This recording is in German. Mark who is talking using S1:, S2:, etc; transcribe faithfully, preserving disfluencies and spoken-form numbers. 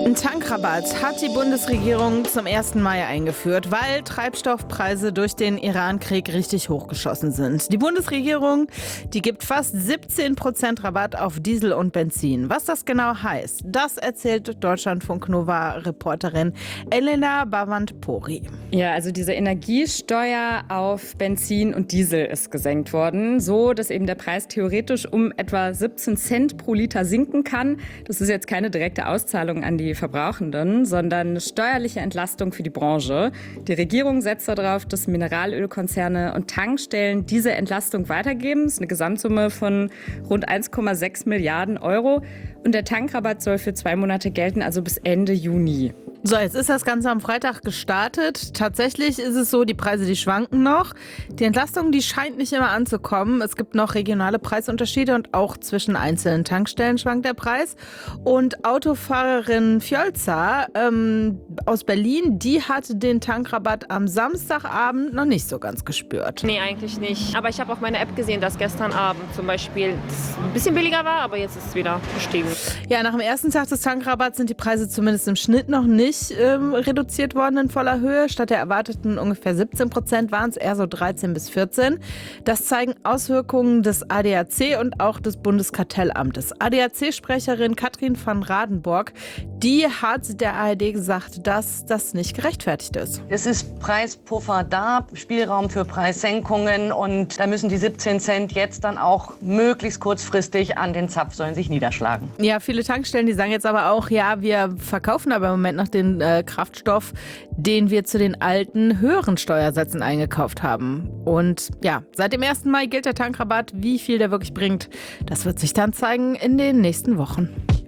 S1: Ein Tankrabatt hat die Bundesregierung zum ersten Mai eingeführt, weil Treibstoffpreise durch den Iran-Krieg richtig hochgeschossen sind. Die Bundesregierung, die gibt fast siebzehn Prozent Rabatt auf Diesel und Benzin. Was das genau heißt, das erzählt Deutschlandfunk-Nova-Reporterin Elena Bavand-Pori.
S2: Ja, also diese Energiesteuer auf Benzin und Diesel ist gesenkt worden, so dass eben der Preis theoretisch um etwa siebzehn Cent pro Liter sinken kann. Das ist jetzt keine direkte Auszahlung an die Verbrauchenden, sondern eine steuerliche Entlastung für die Branche. Die Regierung setzt darauf, dass Mineralölkonzerne und Tankstellen diese Entlastung weitergeben. Das ist eine Gesamtsumme von rund eins Komma sechs Milliarden Euro. Und der Tankrabatt soll für zwei Monate gelten, also bis Ende Juni.
S1: So, jetzt ist das Ganze am Freitag gestartet. Tatsächlich ist es so, die Preise, die schwanken noch. Die Entlastung, die scheint nicht immer anzukommen. Es gibt noch regionale Preisunterschiede und auch zwischen einzelnen Tankstellen schwankt der Preis. Und Autofahrerin Fjolza ähm, aus Berlin, die hat den Tankrabatt am Samstagabend noch nicht so ganz gespürt.
S3: Nee, eigentlich nicht. Aber ich habe auf meiner App gesehen, dass gestern Abend zum Beispiel es ein bisschen billiger war, aber jetzt ist es wieder gestiegen.
S1: Ja, nach dem ersten Tag des Tankrabatts sind die Preise zumindest im Schnitt noch nicht ähm, reduziert worden in voller Höhe. Statt der erwarteten ungefähr siebzehn Prozent waren es eher so dreizehn bis vierzehn. Das zeigen Auswirkungen des A D A C und auch des Bundeskartellamtes. A D A C-Sprecherin Katrin van Radenborg, die hat der A R D gesagt, dass das nicht gerechtfertigt ist.
S4: Es ist Preispuffer da, Spielraum für Preissenkungen und da müssen die siebzehn Cent jetzt dann auch möglichst kurzfristig an den Zapfsäulen sich niederschlagen.
S1: Ja, viele Tankstellen, die sagen jetzt aber auch, ja, wir verkaufen aber im Moment noch den äh, Kraftstoff, den wir zu den alten höheren Steuersätzen eingekauft haben. Und ja, seit dem ersten Mai gilt der Tankrabatt. Wie viel der wirklich bringt, das wird sich dann zeigen in den nächsten Wochen.